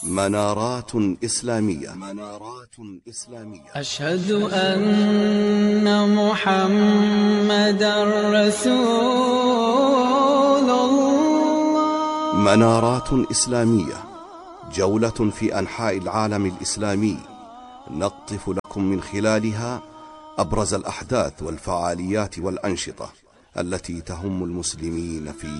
منارات إسلامية. أشهد أن محمدا رسول الله. منارات إسلامية، جولة في أنحاء العالم الإسلامي، نقطف لكم من خلالها أبرز الأحداث والفعاليات والأنشطة التي تهم المسلمين في